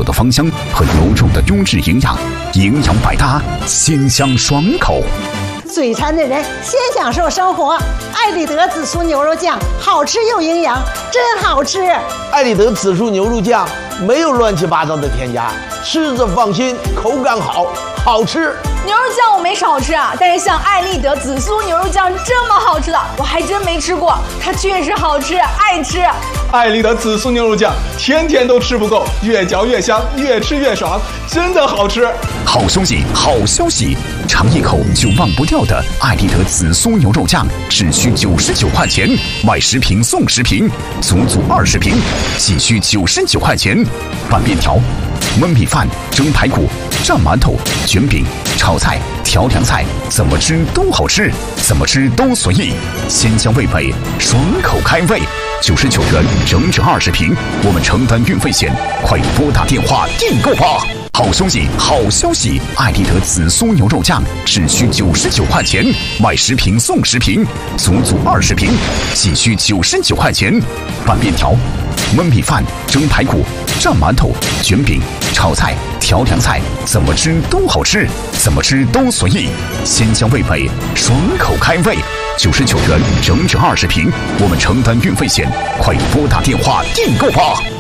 的芳香和牛肉的优质营养，营养百搭，鲜香爽口。 嘴馋的人先享受生活。爱丽德紫苏牛肉酱，好吃又营养，真好吃。 爱丽德紫苏牛肉酱没有乱七八糟的添加，吃着放心，口感好，好吃。 牛肉酱我没少吃啊，但是像爱丽德紫苏牛肉酱这么好吃的，我还真没吃过。它确实好吃，爱吃。 爱丽德紫苏牛肉酱，天天都吃不够，越嚼越香，越吃越爽，真的好吃。 好消息，好消息！尝一口就忘不掉的爱丽德紫苏牛肉酱，只需99块钱，买10瓶送10瓶，足20瓶，仅需99块钱。拌面条、焖米饭、蒸排骨、蘸馒头、卷饼、炒菜、调凉菜，怎么吃都好吃，怎么吃都随意，鲜香味美，爽口开胃。99元整整20瓶，我们承担运费险，快拨打电话订购吧！好消息，好消息！爱丽德紫苏牛肉酱只需99块钱，买10瓶送10瓶，足20瓶，仅需99块钱。拌面条、焖米饭、蒸排骨、蘸馒头、卷饼、炒菜、调凉菜，怎么吃都好吃，怎么吃都随意，鲜香味美，爽口开胃。99元整整20瓶，我们承担运费险，快拨打电话订购吧！